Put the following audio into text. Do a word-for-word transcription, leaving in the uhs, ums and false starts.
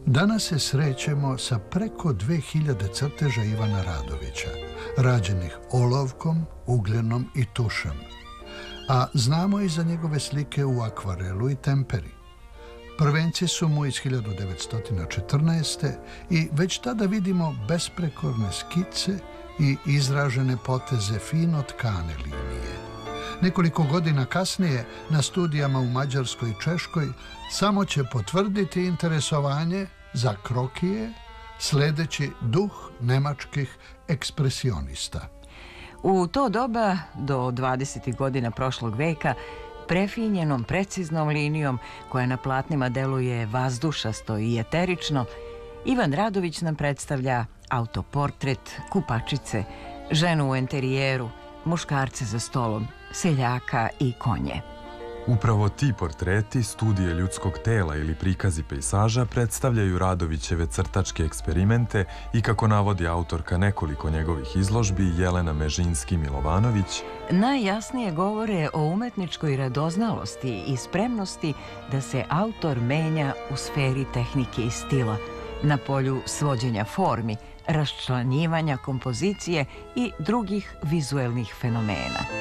Danas se srećemo sa preko dve hiljade crteža Ivana Radovića, rađenih olovkom, ugljenom i tušem. A znamo i za njegove slike u akvarelu i temperi. Prvenci su mu iz hiljadu devetsto četrnaeste. i već tada vidimo besprekorne skice i izražene poteze fino tkane linije. Nekoliko godina kasnije na studijama u Mađarskoj i Češkoj samo će potvrditi interesovanje za krokije, sledeći duh nemačkih ekspresionista. U to doba, do dvadesetih godina prošlog veka, prefinjenom, preciznom linijom koja na platnima deluje vazdušasto i eterično, Ivan Radović nam predstavlja autoportret, kupačice, ženu u enterijeru, muškarce za stolom, seljaka i konje. Upravo ti portreti, studije ljudskog tela ili prikazi pejsaža predstavljaju Radovićeve crtačke eksperimente i, kako navodi autorka nekoliko njegovih izložbi, Jelena Mežinski-Milovanović, najjasnije govore o umetničkoj radoznalosti i spremnosti da se autor menja u sferi tehnike i stila, na polju svođenja formi, raščlanjivanja kompozicije i drugih vizuelnih fenomena.